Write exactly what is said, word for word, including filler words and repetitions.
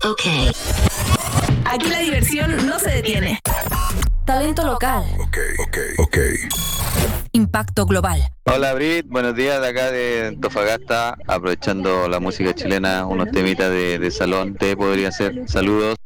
Ok. Aquí la diversión no se detiene. Talento local. Ok, ok, ok. Impacto global. Hola Brit, buenos días de acá de Antofagasta, aprovechando la música chilena, unos temitas de, de salón, te podría hacer. Saludos.